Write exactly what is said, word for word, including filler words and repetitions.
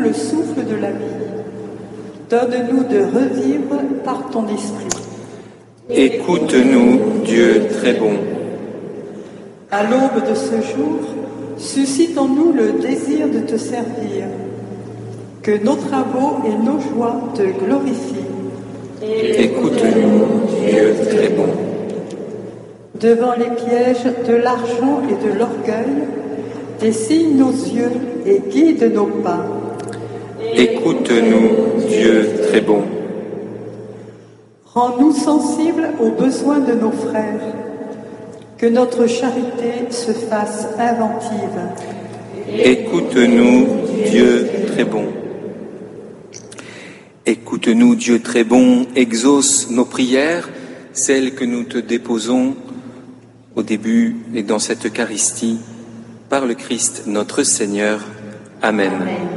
le souffle de la vie. Donne-nous de revivre par ton esprit. Écoute-nous, Dieu très bon. À l'aube de ce jour, suscite en nous le désir de te servir. Que nos travaux et nos joies te glorifient. Écoute-nous, Dieu très bon. Devant les pièges de l'argent et de l'orgueil, dessine nos yeux et guide nos pas. Écoute-nous, Dieu très bon. Rends-nous sensibles aux besoins de nos frères. Que notre charité se fasse inventive. Écoute-nous, Dieu très bon. Écoute-nous, Dieu très bon, exauce nos prières, celles que nous te déposons au début et dans cette Eucharistie, par le Christ notre Seigneur. Amen. Amen.